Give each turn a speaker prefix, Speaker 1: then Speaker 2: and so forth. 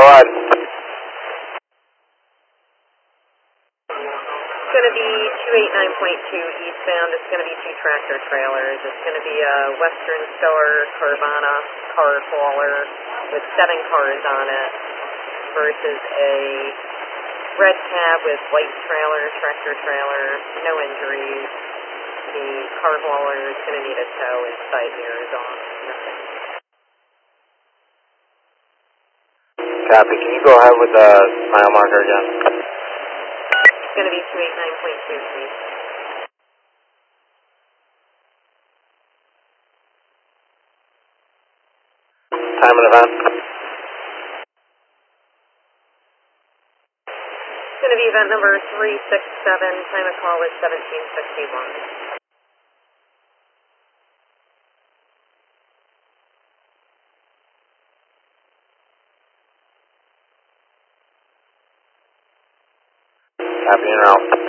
Speaker 1: ahead.
Speaker 2: It's going to be 289.2 eastbound. It's going to be 2 tractor trailers. It's going to be a Western Star Carvana car hauler with 7 cars on it versus a red cab with white trailer, tractor trailer, no injuries. The car hauler is going to need a tow. Its side mirror is off. Nothing.
Speaker 1: Copy. Can you go ahead with the mile marker again?
Speaker 2: It's going to be 289.2, please.
Speaker 1: Time of event?
Speaker 2: It's going to be event number 367. Time of call is 1761.
Speaker 1: Copy and route.